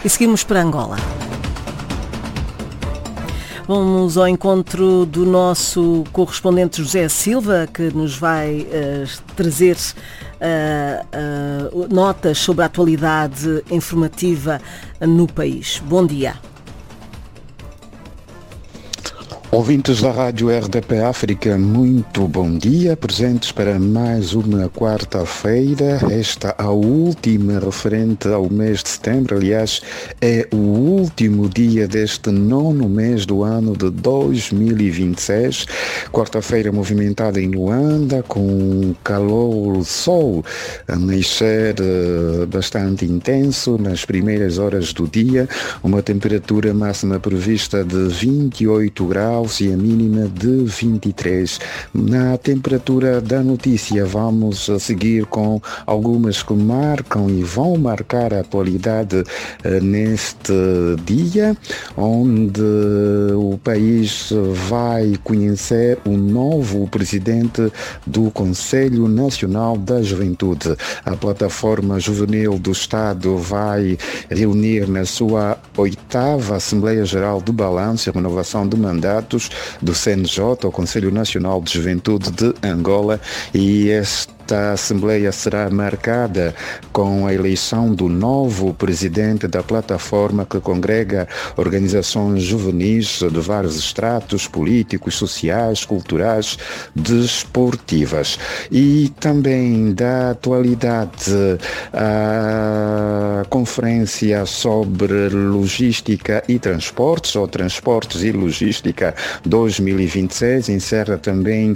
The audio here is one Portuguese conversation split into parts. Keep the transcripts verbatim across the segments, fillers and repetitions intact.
E seguimos para Angola. Vamos ao encontro do nosso correspondente José Silva, que nos vai uh, trazer uh, uh, notas sobre a atualidade informativa no país. Bom dia. Ouvintes da Rádio R D P África, muito bom dia, presentes para mais uma quarta-feira, esta a última referente ao mês de setembro, aliás, é o último dia deste nono mês do ano de dois mil e vinte e seis, quarta-feira movimentada em Luanda, com calor, sol a nascer bastante intenso nas primeiras horas do dia, uma temperatura máxima prevista de vinte e oito graus, e a mínima de vinte e três. Na temperatura da notícia vamos a seguir com algumas que marcam e vão marcar a atualidade uh, neste dia, onde o país vai conhecer o novo presidente do Conselho Nacional da Juventude. A plataforma juvenil do Estado vai reunir na sua oitava Assembleia Geral de Balanço e Renovação de Mandatos do C N J, o Conselho Nacional de Juventude de Angola, e este Esta Assembleia será marcada com a eleição do novo presidente da plataforma que congrega organizações juvenis de vários estratos políticos, sociais, culturais, desportivas. E também da atualidade a conferência sobre logística e transportes, ou transportes e logística dois mil e vinte e seis, encerra também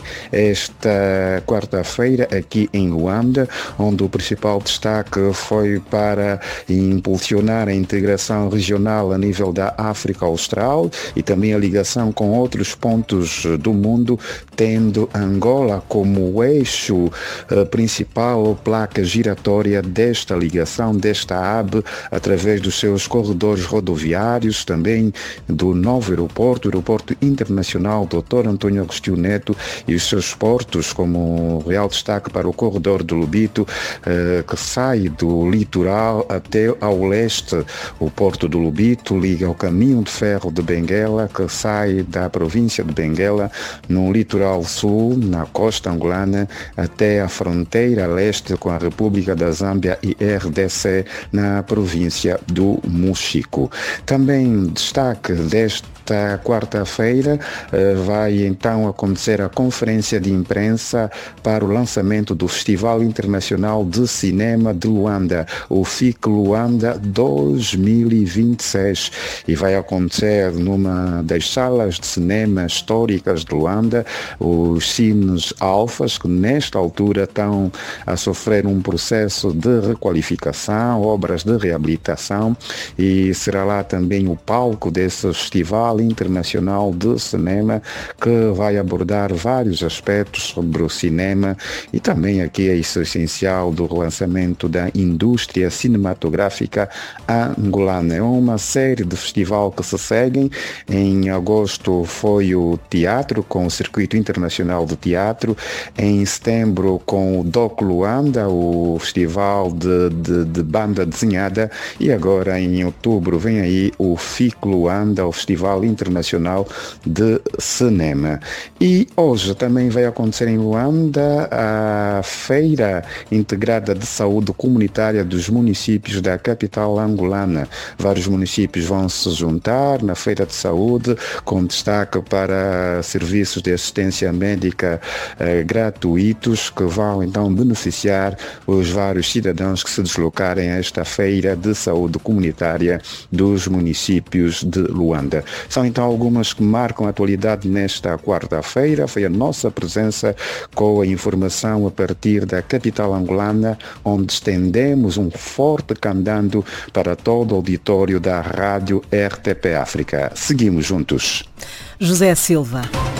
esta quarta-feira aqui em Luanda, onde o principal destaque foi para impulsionar a integração regional a nível da África Austral e também a ligação com outros pontos do mundo, tendo Angola como o eixo uh, principal ou placa giratória desta ligação, desta hub, através dos seus corredores rodoviários, também do novo aeroporto, o aeroporto internacional doutor António Agostinho Neto, e os seus portos, como real destaque para o corredor do Lubito, eh, que sai do litoral até ao leste. O porto do Lubito liga ao caminho de ferro de Benguela, que sai da província de Benguela no litoral sul, na costa angolana, até a fronteira leste com a República da Zâmbia e R D C na província do Mochico. Também destaque deste Esta quarta-feira vai então acontecer a conferência de imprensa para o lançamento do Festival Internacional de Cinema de Luanda, o F I C Luanda dois mil e vinte e seis, e vai acontecer numa das salas de cinema históricas de Luanda, os Cines Alfas, que nesta altura estão a sofrer um processo de requalificação, obras de reabilitação, e será lá também o palco desse festival internacional de cinema, que vai abordar vários aspectos sobre o cinema e também aqui é isso essencial do relançamento da indústria cinematográfica angolana. É uma série de festivais que se seguem. Em agosto foi o teatro, com o Circuito Internacional de Teatro. Em setembro com o Doc Luanda, o festival de, de, de banda desenhada. E agora em outubro vem aí o F I C Luanda, o Festival Internacional de Cinema. E hoje também vai acontecer em Luanda a Feira Integrada de Saúde Comunitária dos municípios da capital angolana. Vários municípios vão se juntar na Feira de Saúde, com destaque para serviços de assistência médica eh, gratuitos, que vão então beneficiar os vários cidadãos que se deslocarem a esta Feira de Saúde Comunitária dos municípios de Luanda. São então algumas que marcam a atualidade nesta quarta-feira. Foi a nossa presença com a informação a partir da capital angolana, onde estendemos um forte candando para todo o auditório da Rádio R T P África. Seguimos juntos. José Silva.